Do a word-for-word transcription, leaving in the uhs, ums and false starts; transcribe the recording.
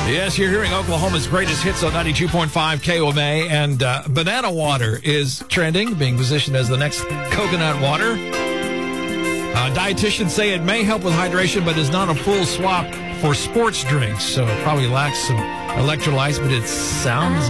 Yes, you're hearing Oklahoma's greatest hits on ninety-two point five K O M A, and uh, banana water is trending, being positioned as the next coconut water. Uh, dietitians say it may help with hydration, but is not a full swap for sports drinks, so it probably lacks some electrolytes, but it sounds